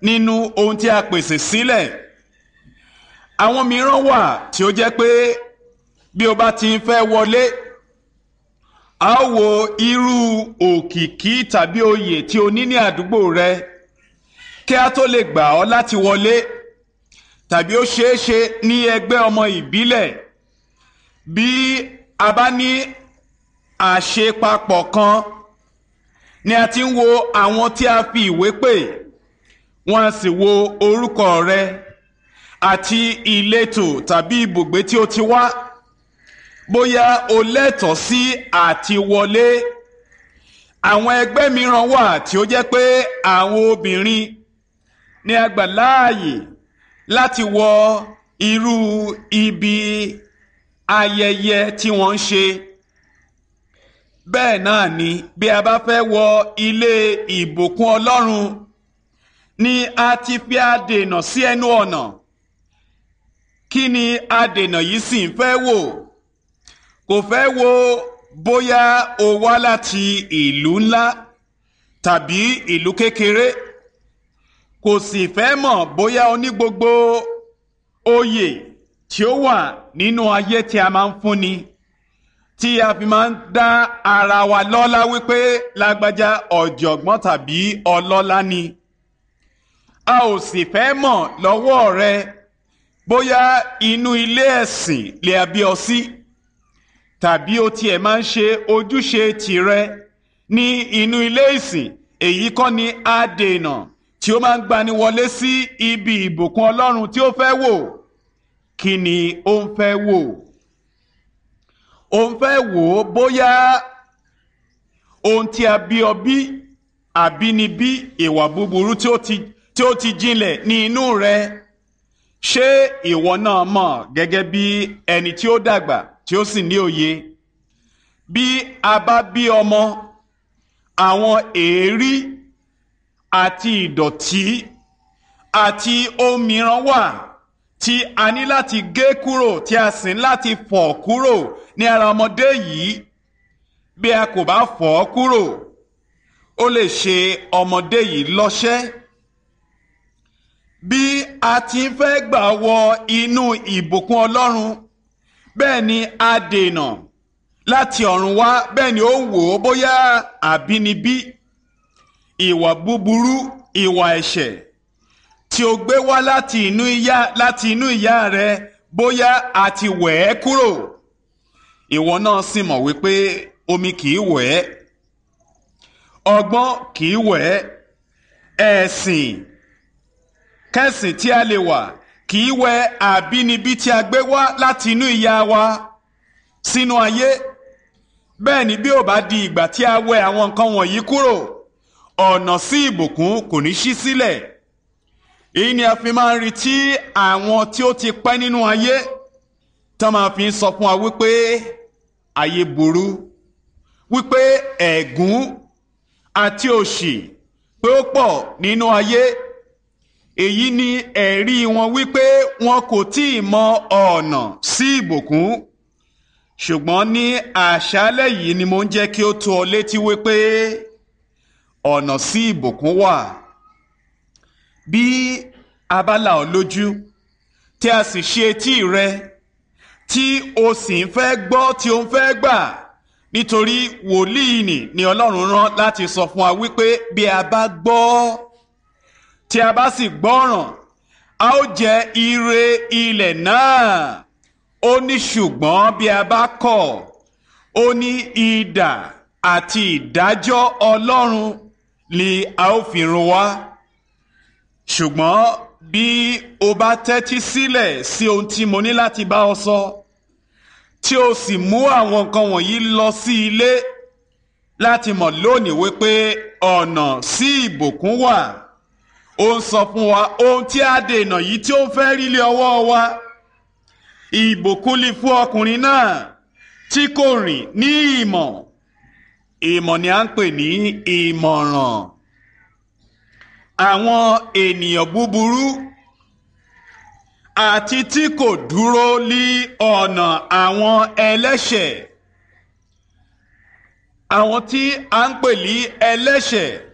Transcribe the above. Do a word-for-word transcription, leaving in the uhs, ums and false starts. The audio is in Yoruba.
nínú ohun tí a pèsè sílẹ̀. Àwọn mìíràn wà tí ó jẹ́ pé bí o bá ti ń fẹ́ wọlé, a ó wo irú òkìkí tàbí oyè tí o ní ní àdúgbò rẹ kí a tó lè gbà ọ́ láti wọlé, tàbí ó ṣeé ṣe ní ẹgbẹ́ ọmọ ìbílẹ̀ bí a bá ní àṣepapọ̀ kan ni a ti ń wo àwọn tí a fi ìwé pè, wọ́n á sì wo orúkọ rẹ àti ìletò tàbí ibùgbé tí o ti wá, bóyá o lẹ́tọ̀ọ́ sí àti wọlé. Àwọn ẹgbẹ́ mìíràn wà tí ó jẹ́ pé àwọn obìnrin ní a gbà láàyè láti wọ irú ibi ayẹyẹ tí wọ́n ń ṣe. Bẹ́ẹ̀ náà ni bí a bá fẹ́ wọ ilé ìbùkún Ọlọ́run ni a ti fi adènà sí ẹnu ọ̀nà. Kí ni adènà yìí sì ń fẹ́ wò? Kò fẹ́ wo bóyá o wá láti ìlú ńlá tàbí ìlú kékeré. Kò sì fẹ́ mọ̀ bóyá o ní gbogbo oyè tí ó wà nínú ayé tí a máa ń fúnni, tí a fi máa ń dá ara wa lọ́lá wípé lágbájá ọ̀jọ̀gbọ́n tàbí ọlọ́lá ni. A ò sì fẹ́ mọ̀ lọ́wọ́ rẹ bóyá inú ilé ẹ̀sìn lè a bí ọ sí, tàbí o tiẹ̀ máa ń ṣe ojúṣe tìrẹ ní inú ilé ìsìn. Èyí kọ́ ni adènà tí ó máa ń gbani wọlé sí ibi ìbùkún Ọlọ́run tí ó fẹ́ wò. Kí ni ó ń fẹ́ wò? Ó ń fẹ́ wò bóyá ohun tí a bí ọ bí, àbínibí, ìwà búburú tí ó ti tí ó ti jinlẹ̀ ní inú rẹ, ṣé ìwọ náà mọ̀ gẹ́gẹ́ bí ẹni tí ó dàgbà tí ó sì ní òye? Bí a bá bí ọmọ, àwọn èérí àti ìdọ̀tí àti ohun mìíràn wà tí a ní láti gé kúrò, tí a sì ní láti fọ̀ kúrò ní ara ọmọdé yìí. Bí a kò bá fọ̀ ọ́ kúrò, ó lè ṣe ọmọdé yìí lọ́ṣẹ́. Bí a ti ń fẹ́ gbà wọ inú ìbùkún Ọlọ́run, bẹ́ẹ̀ ni adènà láti ọ̀run wá, bẹ́ẹ̀ ni ó wò ó bóyá àbínibí, ìwà búburú, ìwà ẹ̀ṣẹ̀ tí o gbé wá láti inú ìyá láti inú ìyá rẹ, bóyá a ti wẹ̀ ẹ́ kúrò. Ìwọ náà sì mọ̀ wípé omi kì í wẹ̀ ẹ́, ọgbọ́n kì í wẹ̀ ẹ́, ẹ̀sìn kẹ́sìn tí a lè wà kì í wẹ̀ àbínibí tí a gbé wá láti inú ìyá wa sínú ayé. Bẹ́ẹ̀ ni bí ó bá di ìgbà tí a wẹ̀ àwọn nǹkan wọ̀nyí kúrò, ọ̀nà sí ìbùkún kò ní ṣí sílẹ̀. Èyí ni a fi máa ń rí tí àwọn tí ó ti pẹ́ nínú ayé tán máa fi ń sọ fún wa wípé ayé burú, wípé ẹ̀gún àti òṣì pé ó pọ̀ nínú ayé. Èyí ni ẹ̀rí wọn wípé wọn kò tí ì mọ ọ̀nà sí ìbùkún. Ṣùgbọ́n ní àṣálẹ́ yìí ni mo ń jẹ́ kí ó tó ọ létí wípé ọ̀nà sí ìbùkún wà. Bí a bá là ọ́ lójú tí a sì ṣe etí rẹ tí o sì ń fẹ́ gbọ́ tí o ń fẹ́ gbà, nítorí wòlíì nì ni Ọlọ́run rán láti sọ fún wa wípé bí a bá gbọ́ tí a bá sì gbọ́ràn, a ó jẹ ire ilẹ̀ náà. Ó ní ṣùgbọ́n bí a bá kọ̀, ó ní idà àti ìdájọ́ Ọlọ́run ni a ó fi run wá. Ṣùgbọ́n bí o bá tẹ́tí sílẹ̀ sí ohun tí mo ní láti bá ọ sọ, tí o sì mú àwọn nǹkan wọ̀nyí lọ sí ilé láti mọ̀ lónìí wípé ọ̀nà sí ìbùkún wà. Ó ń sọ fún wa ohun tí a dènà yìí tí ó ń fẹ́ rí lé ọwọ́ wa. Ìbùkún lè fún ọkùnrin náà tí kò rìn ní ìmọ̀. Ìmọ̀ ni a ń pè ní ìmọ̀ràn. Àwọn ènìyàn búburú àti tí kò dúró lí ọ̀nà àwọn ẹlẹ́ṣẹ̀. Àwọn tí a ń pè ní ẹlẹ́ṣẹ̀